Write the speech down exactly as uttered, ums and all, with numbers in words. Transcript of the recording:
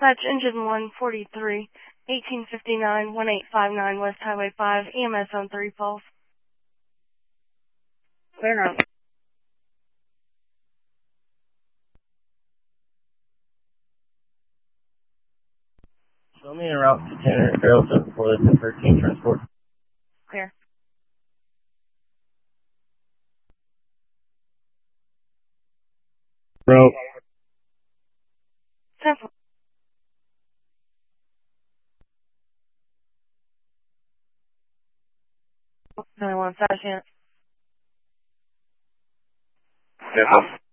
Dispatch engine one forty-three, eighteen fifty-nine, one eight five nine West Highway five, E M S on three Falls. Clear now. Show me a route to Tanner Trail for the thirteen transport. Clear. Route. ten four. nine one five chance. Yes.